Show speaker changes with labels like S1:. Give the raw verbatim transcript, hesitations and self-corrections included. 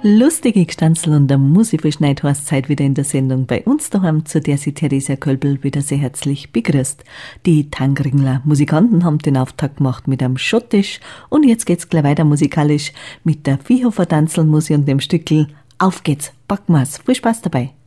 S1: Lustige Gstanzl und der Musiverschneid heißt Zeit wieder in der Sendung bei uns daheim, zu der sie Theresia Kölbel wieder sehr herzlich begrüßt. Die Tangringler Musikanten haben den Auftakt gemacht mit einem Schottisch und jetzt geht's gleich weiter musikalisch mit der Viehhofer Tanzelmusi und dem Stückel Auf geht's, packen wir's. Viel Spaß dabei.